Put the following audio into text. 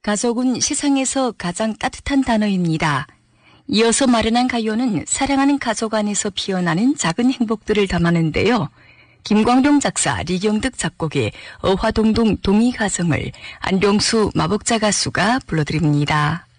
가족은 세상에서 가장 따뜻한 단어입니다. 이어서 마련한 가요는 사랑하는 가족 안에서 피어나는 작은 행복들을 담았는데요. 김광룡 작사, 리경득 작곡의 어화동동 동의가정을 안룡수 마복자 가수가 불러드립니다.